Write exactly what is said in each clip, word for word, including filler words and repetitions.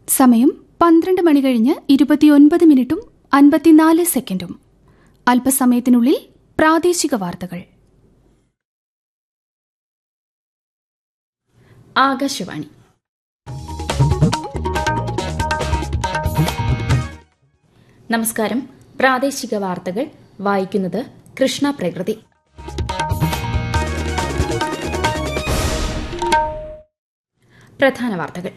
സമയം പന്ത്രണ്ട് മണി കഴിഞ്ഞ് ഇരുപത്തിയൊൻപത് മിനിറ്റും അൻപത്തിനാല് സെക്കൻഡും. അല്പസമയത്തിനുള്ളിൽ പ്രാദേശിക വാർത്തകൾ. ആകാശവാണി. നമസ്കാരം. പ്രാദേശിക വാർത്തകൾ വായിക്കുന്നത് കൃഷ്ണ പ്രകൃതി. പ്രധാന വാർത്തകൾ.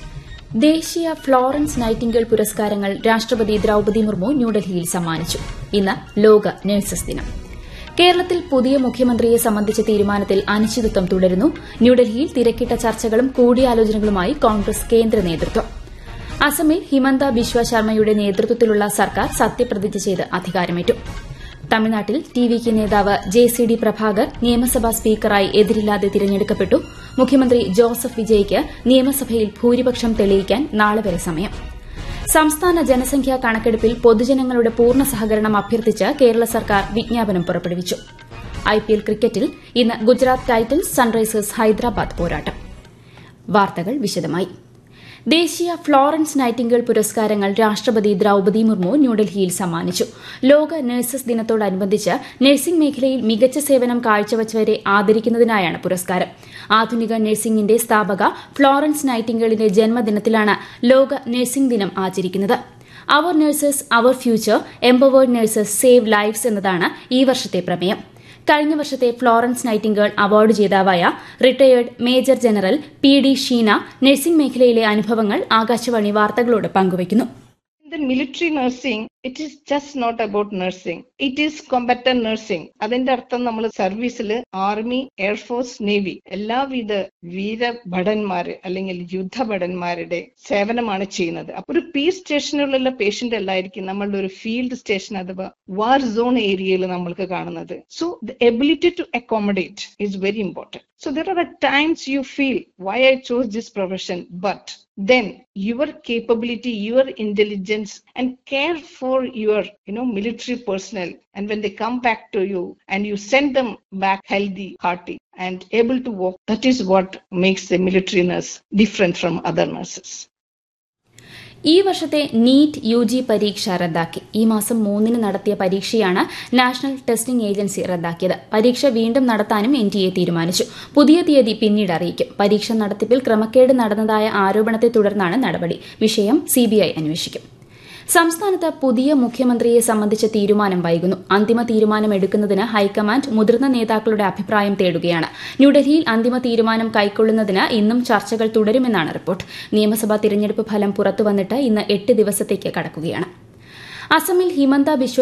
ദേശീയ ഫ്ലോറൻസ് നൈറ്റിംഗേൽ പുരസ്കാരങ്ങൾ രാഷ്ട്രപതി ദ്രൌപദി മുർമു ന്യൂഡൽഹിയിൽ സമ്മാനിച്ചു. ഇന്ന് ലോക നഴ്സസ് ദിനം. കേരളത്തിൽ പുതിയ മുഖ്യമന്ത്രിയെ സംബന്ധിച്ച തീരുമാനത്തിൽ അനിശ്ചിതത്വം തുടരുന്നു. ന്യൂഡൽഹിയിൽ തിരക്കിട്ട ചർച്ചകളും കൂടിയാലോചനകളുമായി കോൺഗ്രസ് കേന്ദ്ര നേതൃത്വം. അസമിൽ ഹിമന്ത ബിശ്വ ശർമ്മയുടെ നേതൃത്വത്തിലുള്ള സർക്കാർ സത്യപ്രതിജ്ഞ ചെയ്ത് അധികാരമേറ്റു. തമിഴ്നാട്ടിൽ ടി വി കെ നേതാവ് ജെ സി ഡി പ്രഭാകർ നിയമസഭാ സ്പീക്കറായി എതിരില്ലാതെ തിരഞ്ഞെടുക്കപ്പെട്ടു. മുഖ്യമന്ത്രി ജോസഫ് വിജയ്ക്ക് നിയമസഭയിൽ ഭൂരിപക്ഷം തെളിയിക്കാൻ നാളെ വരെ സമയം. സംസ്ഥാന ജനസംഖ്യാ കണക്കെടുപ്പിൽ പൊതുജനങ്ങളുടെ പൂർണ്ണ സഹകരണം അഭ്യർത്ഥിച്ച് കേരള സർക്കാർ വിജ്ഞാപനം പുറപ്പെടുവിച്ചു. ഐപിഎൽ ക്രിക്കറ്റിൽ ഇന്ന് ഗുജറാത്ത് ടൈറ്റൻസ് സൺറൈസേഴ്സ് ഹൈദരാബാദ് പോരാട്ടം. വാർത്തകൾ വിശദമായി. ദേശീയ ഫ്ലോറൻസ് നൈറ്റിംഗേൽ പുരസ്കാരങ്ങൾ രാഷ്ട്രപതി ദ്രൌപദി മുർമു ന്യൂഡൽഹിയിൽ സമ്മാനിച്ചു. ലോക നഴ്സസ് ദിനത്തോടനുബന്ധിച്ച് നഴ്സിംഗ് മേഖലയിൽ മികച്ച സേവനം കാഴ്ചവച്ചവരെ ആദരിക്കുന്നതിനായാണ് പുരസ്കാരം. ആധുനിക നഴ്സിംഗിന്റെ സ്ഥാപക ഫ്ലോറൻസ് നൈറ്റിംഗേലിന്റെ ജന്മദിനത്തിലാണ് ലോക നഴ്സിംഗ് ദിനം ആചരിക്കുന്നത്. അവർ nurses our future, empowered nurses save lives എന്നതാണ് ഈ വർഷത്തെ പ്രമേയം. കഴിഞ്ഞ വർഷത്തെ ഫ്ലോറൻസ് നൈറ്റിംഗേൽ അവാർഡ് ജേതാവായ retired major general P D Sheena nursing മേഖലയിലെ അനുഭവങ്ങൾ ആകാശവാണി വാർത്തകളോട് പങ്കുവയ്ക്കുന്നു. In the military nursing, it is just not about nursing. It is combatant nursing. അതിന്റെ അർത്ഥം നമ്മൾ സർവീസിൽ ആർമി, എയർഫോഴ്സ്, നേവി എല്ലാവിധ വീരഭടന്മാര് അല്ലെങ്കിൽ യുദ്ധഭടന്മാരുടെ സേവനമാണ് ചെയ്യുന്നത്. അപ്പൊ ഒരു പീസ് സ്റ്റേഷനിലുള്ള പേഷ്യന്റ് അല്ലായിരിക്കും നമ്മളുടെ ഒരു ഫീൽഡ് സ്റ്റേഷൻ അഥവാ വാർ സോൺ ഏരിയയിൽ നമ്മൾക്ക് കാണുന്നത്. So the ability to accommodate is very important. So there are times you feel why I chose this profession, but then your capability, your intelligence and care for your, you know, military personnel, and when they come back to you and you send them back healthy, hearty and able to walk, that is what makes the military nurse different from other nurses. ഈ വർഷത്തെ NEET U G പരീക്ഷ റദ്ദാക്കി. ഈ മാസം മൂന്നിന് നടത്തിയ പരീക്ഷയാണ് national testing agency റദ്ദാക്കിയത്. പരീക്ഷ വീണ്ടും നടത്താനും എൻ ടി എ തീരുമാനിച്ചു. പുതിയ തീയതി പിന്നീട് അറിയിക്കും. പരീക്ഷ നടത്തിപ്പിൽ ക്രമക്കേട് നടന്നതായ ആരോപണത്തെ തുടർന്നാണ് നടപടി. വിഷയം സിബിഐ അന്വേഷിക്കും. സംസ്ഥാനത്ത് പുതിയ മുഖ്യമന്ത്രിയെ സംബന്ധിച്ച തീരുമാനം വൈകുന്നു. അന്തിമ തീരുമാനം എടുക്കുന്നതിന് ഹൈക്കമാൻഡ് മുതിർന്ന നേതാക്കളുടെ അഭിപ്രായം തേടുകയാണ്. ന്യൂഡൽഹിയിൽ അന്തിമ തീരുമാനം കൈക്കൊള്ളുന്നതിന് ഇന്നും ചർച്ചകൾ തുടരുമെന്നാണ് റിപ്പോർട്ട്. നിയമസഭാ തിരഞ്ഞെടുപ്പ് ഫലം പുറത്തുവന്നിട്ട് ഇന്ന് എട്ട് ദിവസത്തേക്ക് കടക്കുകയാണ്. അസമിൽ ഹിമന്ത ബിശ്വ